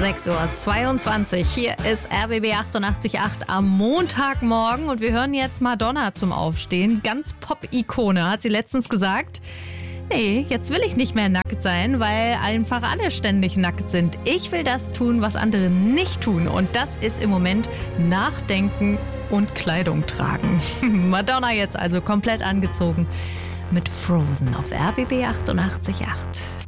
6:22 Uhr. Hier ist RBB 88.8 am Montagmorgen und wir hören jetzt Madonna zum Aufstehen. Ganz Pop-Ikone, hat sie letztens gesagt. Nee, jetzt will ich nicht mehr nackt sein, weil einfach alle ständig nackt sind. Ich will das tun, was andere nicht tun. Und das ist im Moment Nachdenken und Kleidung tragen. Madonna jetzt also komplett angezogen mit Frozen auf RBB 88.8.